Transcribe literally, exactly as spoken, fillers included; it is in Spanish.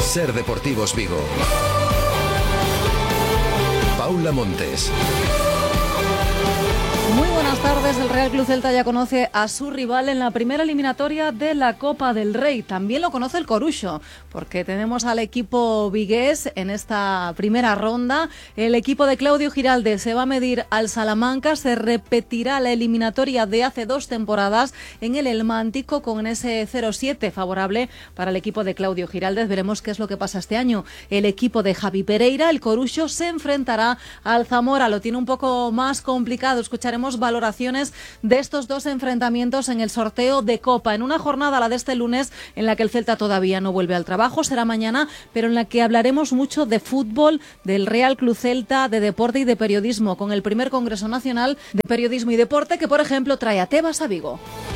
Ser Deportivos Vigo. Paula Montes. Muy buenas tardes. El Real Club Celta ya conoce a su rival en la primera eliminatoria de la Copa del Rey. También lo conoce el Coruxo, porque tenemos al equipo vigués en esta primera ronda. El equipo de Claudio Giralde se va a medir al Salamanca. Se repetirá la eliminatoria de hace dos temporadas en el Elmántico con ese cero siete favorable para el equipo de Claudio Giralde. Veremos qué es lo que pasa este año. El equipo de Javi Pereira, el Coruxo, se enfrentará al Zamora. Lo tiene un poco más complicado. Escucharemos valoraciones de estos dos enfrentamientos en el sorteo de Copa, en una jornada, la de este lunes, en la que el Celta todavía no vuelve al trabajo, será mañana, pero en la que hablaremos mucho de fútbol, del Real Club Celta, de deporte y de periodismo, con el primer Congreso Nacional de Periodismo y Deporte, que por ejemplo trae a Tebas a Vigo.